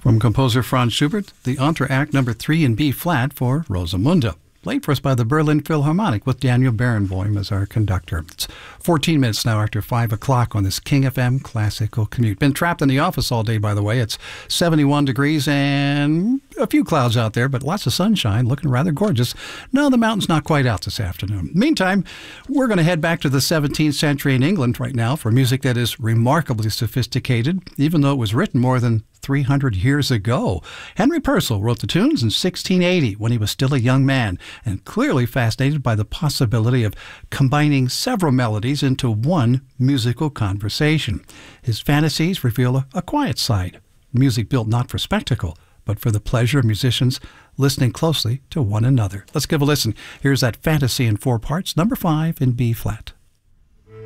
From composer Franz Schubert, the Entr'acte number 3 in B flat for Rosamunde. Played for us by the Berlin Philharmonic with Daniel Barenboim as our conductor. It's 14 minutes now after 5 o'clock on this King FM Classical Commute. Been trapped in the office all day, by the way. It's 71 degrees and a few clouds out there, but lots of sunshine, looking rather gorgeous. No, the mountain's not quite out this afternoon. Meantime, we're going to head back to the 17th century in England right now for music that is remarkably sophisticated, even though it was written more than 300 years ago. Henry Purcell wrote the tunes in 1680 when he was still a young man, and clearly fascinated by the possibility of combining several melodies into one musical conversation. His fantasies reveal a quiet side, music built not for spectacle, but for the pleasure of musicians listening closely to one another. Let's give a listen. Here's that fantasy in 4 parts, number 5 in B flat.